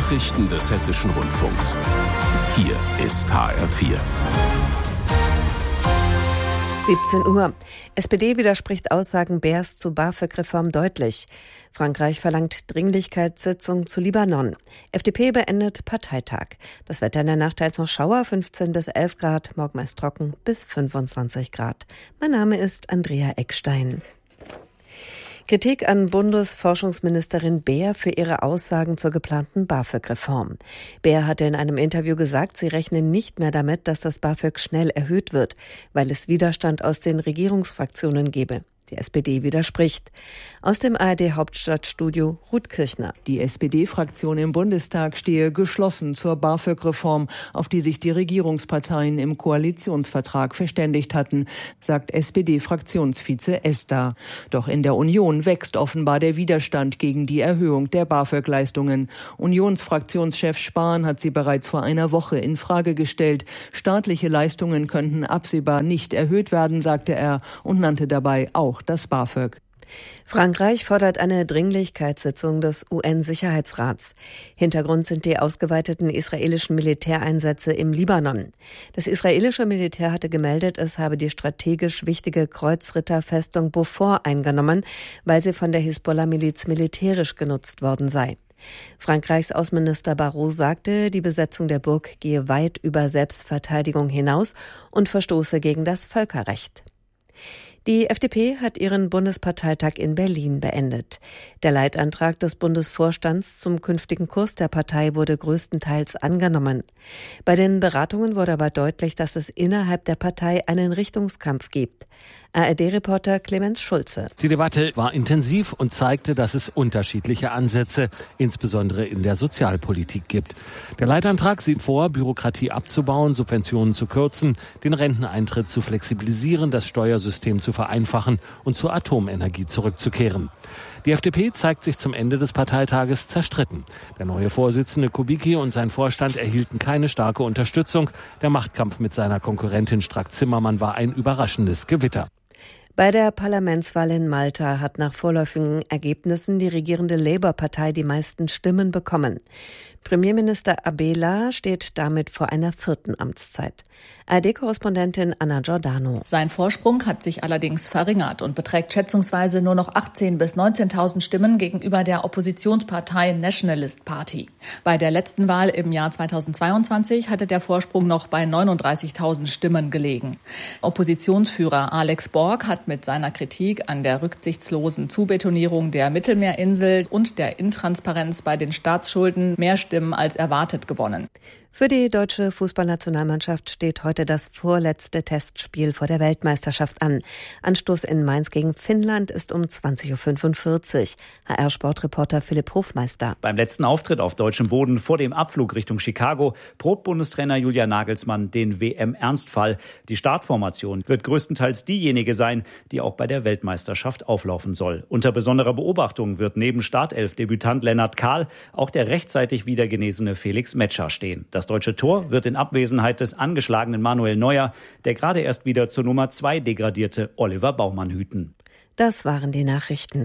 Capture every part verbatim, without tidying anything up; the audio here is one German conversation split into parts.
Nachrichten des Hessischen Rundfunks. Hier ist H R vier. siebzehn Uhr. S P D widerspricht Aussagen Beers zu BAföG-Reform deutlich. Frankreich verlangt Dringlichkeitssitzung zu Libanon. F D P beendet Parteitag. Das Wetter in der Nacht teils noch Schauer, fünfzehn bis elf Grad, morgen meist trocken bis fünfundzwanzig Grad. Mein Name ist Andrea Eckstein. Kritik an Bundesforschungsministerin Beer für ihre Aussagen zur geplanten BAföG-Reform. Beer hatte in einem Interview gesagt, sie rechne nicht mehr damit, dass das BAföG schnell erhöht wird, weil es Widerstand aus den Regierungsfraktionen gebe. Die S P D widerspricht. Aus dem A R D-Hauptstadtstudio Ruth Kirchner. Die S P D-Fraktion im Bundestag stehe geschlossen zur BAföG-Reform, auf die sich die Regierungsparteien im Koalitionsvertrag verständigt hatten, sagt S P D-Fraktionsvize Ester. Doch in der Union wächst offenbar der Widerstand gegen die Erhöhung der BAföG-Leistungen. Unionsfraktionschef Spahn hat sie bereits vor einer Woche in Frage gestellt. Staatliche Leistungen könnten absehbar nicht erhöht werden, sagte er und nannte dabei auch das BAföG. Frankreich fordert eine Dringlichkeitssitzung des U N-Sicherheitsrats. Hintergrund sind die ausgeweiteten israelischen Militäreinsätze im Libanon. Das israelische Militär hatte gemeldet, es habe die strategisch wichtige Kreuzritterfestung Beaufort eingenommen, weil sie von der Hisbollah-Miliz militärisch genutzt worden sei. Frankreichs Außenminister Barrot sagte, die Besetzung der Burg gehe weit über Selbstverteidigung hinaus und verstoße gegen das Völkerrecht. Die F D P hat ihren Bundesparteitag in Berlin beendet. Der Leitantrag des Bundesvorstands zum künftigen Kurs der Partei wurde größtenteils angenommen. Bei den Beratungen wurde aber deutlich, dass es innerhalb der Partei einen Richtungskampf gibt. A R D-Reporter Clemens Schulze. Die Debatte war intensiv und zeigte, dass es unterschiedliche Ansätze, insbesondere in der Sozialpolitik, gibt. Der Leitantrag sieht vor, Bürokratie abzubauen, Subventionen zu kürzen, den Renteneintritt zu flexibilisieren, das Steuersystem zu vereinfachen und zur Atomenergie zurückzukehren. Die F D P zeigt sich zum Ende des Parteitages zerstritten. Der neue Vorsitzende Kubicki und sein Vorstand erhielten keine starke Unterstützung. Der Machtkampf mit seiner Konkurrentin Strack-Zimmermann war ein überraschendes Gewitter. Bei der Parlamentswahl in Malta hat nach vorläufigen Ergebnissen die regierende Labour-Partei die meisten Stimmen bekommen. Premierminister Abela steht damit vor einer vierten Amtszeit. A R D-Korrespondentin Anna Giordano. Sein Vorsprung hat sich allerdings verringert und beträgt schätzungsweise nur noch achtzehntausend bis neunzehntausend Stimmen gegenüber der Oppositionspartei Nationalist Party. Bei der letzten Wahl im Jahr zweitausendzweiundzwanzig hatte der Vorsprung noch bei neununddreißigtausend Stimmen gelegen. Oppositionsführer Alex Borg hat mit seiner Kritik an der rücksichtslosen Zubetonierung der Mittelmeerinsel und der Intransparenz bei den Staatsschulden mehr Stimmen als erwartet gewonnen. Für die deutsche Fußballnationalmannschaft steht heute das vorletzte Testspiel vor der Weltmeisterschaft an. Anstoß in Mainz gegen Finnland ist um zwanzig Uhr fünfundvierzig. H R-Sportreporter Philipp Hofmeister. Beim letzten Auftritt auf deutschem Boden vor dem Abflug Richtung Chicago probt Bundestrainer Julian Nagelsmann den W M-Ernstfall. Die Startformation wird größtenteils diejenige sein, die auch bei der Weltmeisterschaft auflaufen soll. Unter besonderer Beobachtung wird neben Startelf-Debütant Lennart Kahl auch der rechtzeitig wieder genesene Felix Metscher stehen. Das deutsche Tor wird in Abwesenheit des angeschlagenen Manuel Neuer, der gerade erst wieder zur Nummer zwei degradierte Oliver Baumann hüten. Das waren die Nachrichten.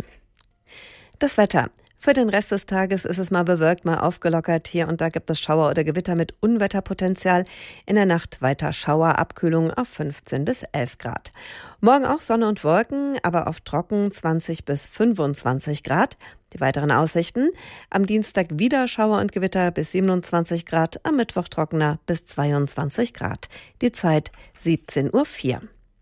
Das Wetter. Für den Rest des Tages ist es mal bewölkt, mal aufgelockert. Hier und da gibt es Schauer oder Gewitter mit Unwetterpotenzial. In der Nacht weiter Schauer, Abkühlung auf fünfzehn bis elf Grad. Morgen auch Sonne und Wolken, aber oft trocken, zwanzig bis fünfundzwanzig Grad. Die weiteren Aussichten: am Dienstag wieder Schauer und Gewitter bis siebenundzwanzig Grad, am Mittwoch trockener bis zweiundzwanzig Grad. Die Zeit siebzehn Uhr vier.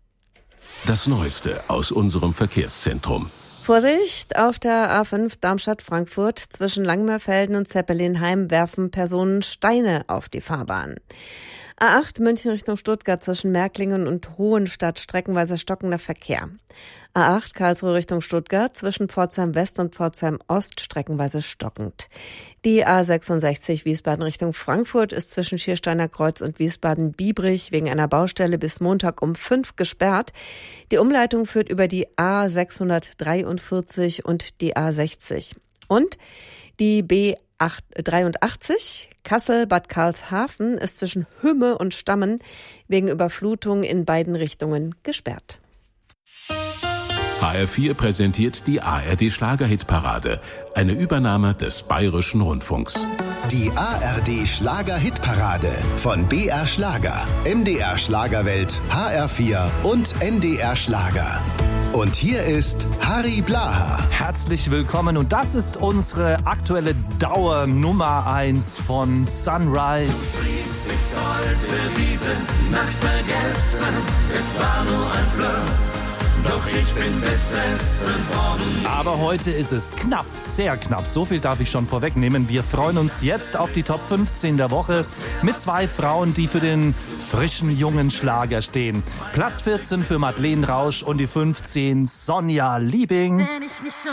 Das Neueste aus unserem Verkehrszentrum. Vorsicht, auf der A fünf Darmstadt-Frankfurt zwischen Langmörfelden und Zeppelinheim werfen Personen Steine auf die Fahrbahn. A acht München Richtung Stuttgart zwischen Märklingen und Hohenstadt streckenweise stockender Verkehr. A acht Karlsruhe Richtung Stuttgart zwischen Pforzheim West und Pforzheim Ost streckenweise stockend. Die A sechsundsechzig Wiesbaden Richtung Frankfurt ist zwischen Schiersteiner Kreuz und Wiesbaden-Biebrich wegen einer Baustelle bis Montag um fünf gesperrt. Die Umleitung führt über die A sechshundertdreiundvierzig und die A sechzig. Und die B dreiundachtzig Kassel-Bad Karlshafen ist zwischen Hümme und Stammen wegen Überflutung in beiden Richtungen gesperrt. H R vier präsentiert die A R D Schlager-Hitparade, eine Übernahme des Bayerischen Rundfunks. Die A R D Schlager-Hitparade von B R Schlager, M D R Schlagerwelt, H R vier und N D R Schlager. Und hier ist Harry Blaha. Herzlich willkommen und das ist unsere aktuelle Dauer Nummer eins von Sunrise. Ich sollte diese Nacht vergessen, es war nur ein Flirt. Doch ich bin besessen von... Aber heute ist es knapp, sehr knapp. So viel darf ich schon vorwegnehmen. Wir freuen uns jetzt auf die Top fünfzehn der Woche mit zwei Frauen, die für den frischen, jungen Schlager stehen. Platz vierzehn für Madeleine Rausch und die fünfzehn Sonja Liebing. Wenn ich nicht schon